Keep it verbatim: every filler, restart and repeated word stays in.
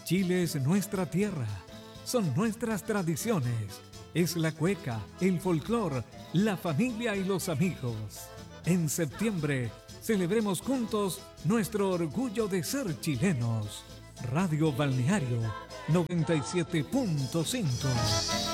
Chile es nuestra tierra, son nuestras tradiciones, es la cueca, el folclor, la familia y los amigos. En septiembre, celebremos juntos nuestro orgullo de ser chilenos. Radio Balneario noventa y siete punto cinco.